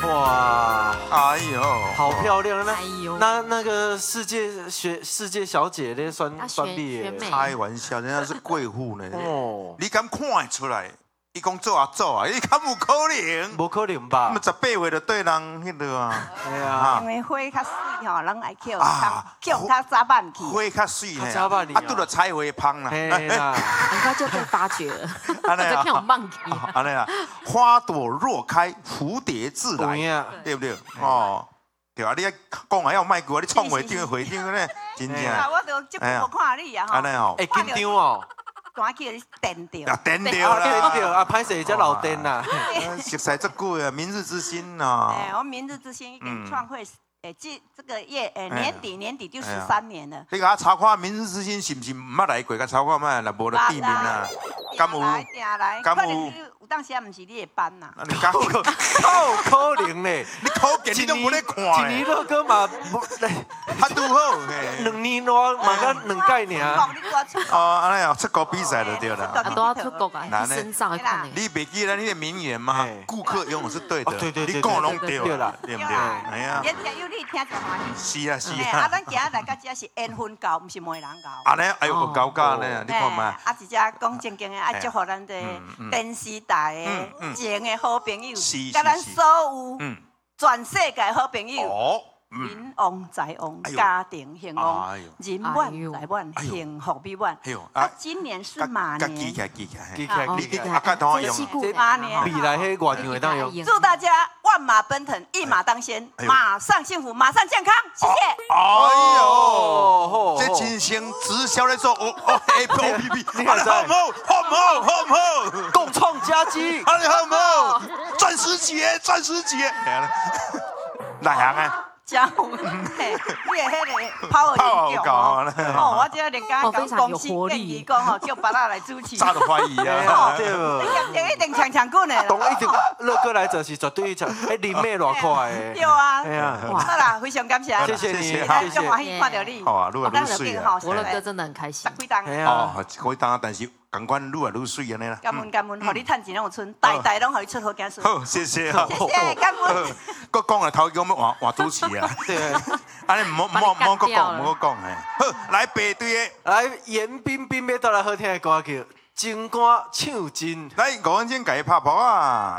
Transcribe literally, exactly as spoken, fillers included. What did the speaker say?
哇， 哎呦， 好漂亮！那哎呦那那个世界学世界小姐那酸她酸选蜜耶， 选美开玩笑，人家是贵妇呢。 哦， 你敢看得出来？伊讲做啊做啊，你敢有可能？ 不可能吧那？十八岁就对人迄个啊， 哎呀因，为花较水吼，人爱捡啊捡较早晚去。 花较水较嘿， 早捌你哦啊拄着菜花芳啦。 嘿啦， 很快就被发掘了， 安尼啊就看我 monkey。 安尼啊，花朵若开，蝴蝶自来， 对啊， 对不对？哦，对啊，你啊讲还要卖句，你创会长会长咧，真正啊，我就即无看你啊吼安，尼哦， 会紧张哦， 赶紧你电掉啊。电掉哦，对对啦， 啊，拍谁才老灯呐？ 熟悉足久啊，明日之星呐， 哎，我明日之星已经创会，哎，这这个月，哎， 哎年底年底就十哎呀三年了。 你甲我查看明日之星是毋是毋捌来过？甲查看卖，若无就避免啊。敢有？ 来定来， 敢有可能你有当时也毋是你的班呐。 啊你敢？ 靠可能嘞， 你考检你都无咧看一年都个嘛， 他拄好嘿。 两年多嘛个两届尔。 讲你给我出哦，安尼哦，出国比赛就对了。 啊，都要出国啊， 难呢去深造一看呢。 你袂记得你的名言吗嘿？ 顾客永远是对的哦，对对对你讲拢对对啦对啦， 对不对？哎呀， 也听有你听着欢喜。 是啊是哎，啊， 啊， 咱今日来到这是缘分教，毋是媒人教。 安尼哎呦有高价呢，你看嘛， 啊，一只讲正经的，爱祝福咱的电视台的前的好朋友，甲咱所有嗯， 全世界好朋友， 哦，嗯， 民旺财旺， 哎呦家庭兴旺哎呦， 人哎满呦财满， 哎呦幸福美满。 哎呦啊，今年是马甲记起年， 来记起来， 记起来哦记起来， 你啊，甲同我用这， 这马年未来迄外场会当用。 祝大家万马奔腾，一马当先， 哎呦马上幸福，马上健康，谢谢。 哎呦， 哦这真成直销咧做，哦哦 A P O P P， 你看在好唔好？好唔好？好唔好？ 共创佳绩， 啊，你好唔好？钻石节，钻石节，哪行啊？ 真有，嘿，你的迄个跑跑耳有够哦， 呢哦，我今日连甲哦非常有公司活力建议讲吼，叫别人来主持， 早就怀疑哎啊呀，！对不？ 一定强强棍的啦。 懂一定，乐哥来者是绝对像，哎，林妹偌快的， 对啊， 哎呀， 哇好啦，非常感谢， 谢谢你， 谢谢谢真欢谢， 喜看到你， 好啊，愈来愈水啊！ 伯乐哥真的很开心十。几档哎，呀， 哦，可以当，但是感官愈来愈水安尼啦。 感恩感恩，互你趁钱拢有剩，代代拢互你出好件事。 好，谢谢啊。 谢谢感恩。 我讲了头叫我们换换主持啊， 对， 安尼唔好唔好唔好搁讲，唔好讲诶。好，来排队的， 来严彬彬要带来好听的歌曲，情歌唱尽。 来五分钟给伊拍谱啊。